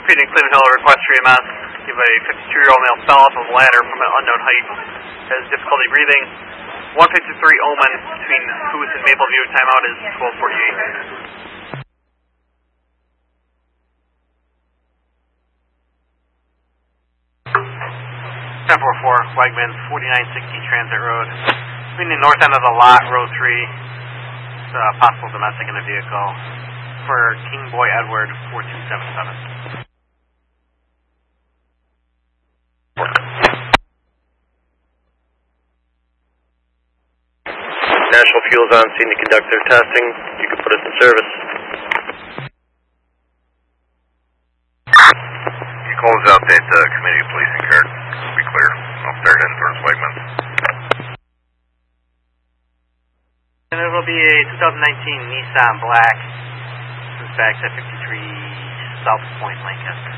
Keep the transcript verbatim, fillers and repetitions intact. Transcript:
Phoenix Cleveland Hill, request for E M S. Give a fifty-two-year-old male fell off of a ladder from an unknown height. Has difficulty breathing. one fifty-three Omen between Booth and Mapleview. Timeout is twelve forty-eight. ten forty-four, Wegmans, forty-nine sixty Transit Road. Between the north end of the lot, row three. It's a possible domestic in the vehicle. For King Boy Edward, four two seven seven. National Fuel's on scene to conduct their testing. You can put us in service. You close out that uh, committee policing card. Be clear. I'll start in towards Wegmans. And it will be a two thousand nineteen Nissan Black. This is back to fifty-three South Point, Lancaster.